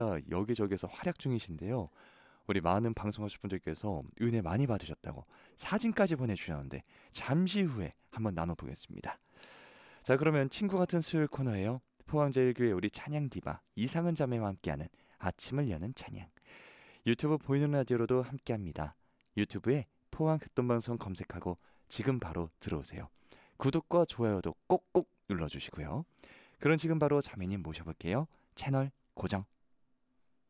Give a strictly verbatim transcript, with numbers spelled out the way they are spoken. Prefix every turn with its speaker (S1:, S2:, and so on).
S1: 여기저기서 활약 중이신데요. 우리 많은 방송하실 분들께서 은혜 많이 받으셨다고 사진까지 보내주셨는데 잠시 후에 한번 나눠보겠습니다. 자, 그러면 친구 같은 수요일 코너예요. 포항제일교회 우리 찬양 디바 이상은 자매와 함께하는 아침을 여는 찬양. 유튜브 보이는 라디오로도 함께합니다. 유튜브에 포항 극동방송 검색하고 지금 바로 들어오세요. 구독과 좋아요도 꼭꼭 눌러주시고요. 그럼 지금 바로 자매님 모셔볼게요. 채널 고정.